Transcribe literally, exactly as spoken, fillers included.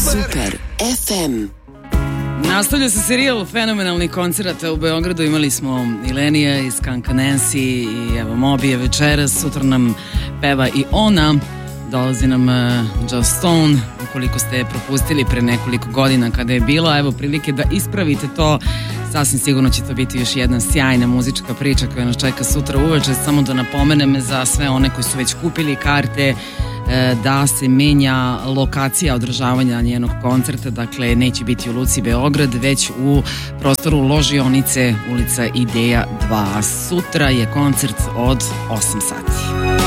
Super ef em. Nastavlja se serijal fenomenalnih koncerata u Beogradu. Imali smo Ilenija iz Kanka Nancy i evo Mobije večeras. Sutra nam peva i ona. Dolazi nam uh, Joe Stone. Ukoliko ste je propustili pre nekoliko godina kada je bila, evo prilike da ispravite to. Sasvim sigurno će to biti još jedna sjajna muzička priča koja nas čeka sutra uveče. Samo da napomenem za sve one koji su već kupili karte da se menja lokacija održavanja njenog koncerta, dakle neće biti u Luci Beograd, već u prostoru ložionice ulica Ideja dva. Sutra je koncert od osam sati.